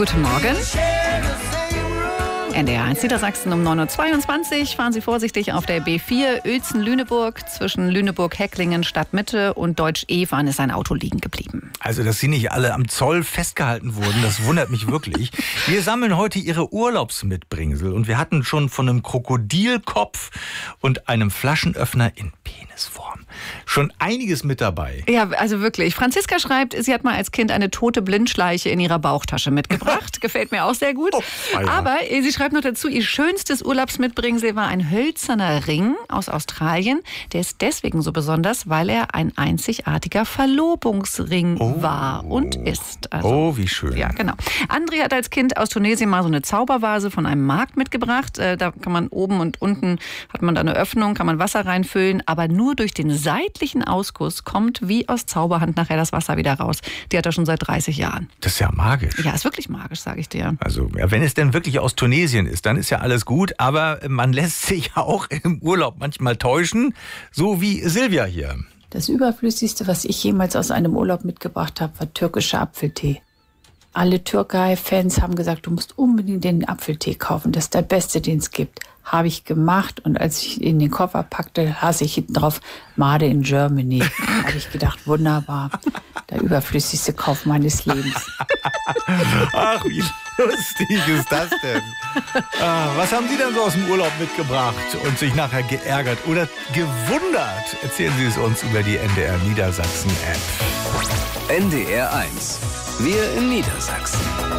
Guten Morgen. NDR 1 Niedersachsen um 9.22 Uhr. Fahren Sie vorsichtig auf der B4 Uelzen-Lüneburg. Zwischen Lüneburg-Hecklingen Stadtmitte und Deutsch-Efern ist ein Auto liegen geblieben. Also, dass Sie nicht alle am Zoll festgehalten wurden, das wundert mich wirklich. Wir sammeln heute Ihre Urlaubsmitbringsel und wir hatten schon von einem Krokodilkopf und einem Flaschenöffner in Penisform schon einiges mit dabei. Ja, also wirklich. Franziska schreibt, sie hat mal als Kind eine tote Blindschleiche in ihrer Bauchtasche mitgebracht. Gefällt mir auch sehr gut. Aber sie schreibt noch dazu, ihr schönstes Urlaubsmitbringsel war ein hölzerner Ring aus Australien. Der ist deswegen so besonders, weil er ein einzigartiger Verlobungsring war und ist. Also, wie schön. Ja, genau. André hat als Kind aus Tunesien mal so eine Zaubervase von einem Markt mitgebracht. Da kann man oben und unten, hat man da eine Öffnung, kann man Wasser reinfüllen, aber nur durch den seitlichen Ausguss kommt wie aus Zauberhand nachher das Wasser wieder raus. Die hat er schon seit 30 Jahren. Das ist ja magisch. Ja, ist wirklich magisch, sage ich dir. Also, ja, wenn es denn wirklich aus Tunesien ist, dann ist ja alles gut. Aber man lässt sich auch im Urlaub manchmal täuschen, so wie Silvia hier. Das Überflüssigste, was ich jemals aus einem Urlaub mitgebracht habe, war türkischer Apfeltee. Alle Türkei-Fans haben gesagt, du musst unbedingt den Apfeltee kaufen. Das ist der beste, den es gibt. Habe ich gemacht und als ich in den Koffer packte, las ich hinten drauf, Made in Germany. Habe ich gedacht, wunderbar, der überflüssigste Kauf meines Lebens. Ach, wie lustig ist das denn? Was haben Sie denn so aus dem Urlaub mitgebracht und sich nachher geärgert oder gewundert? Erzählen Sie es uns über die NDR Niedersachsen App. NDR 1. Wir in Niedersachsen.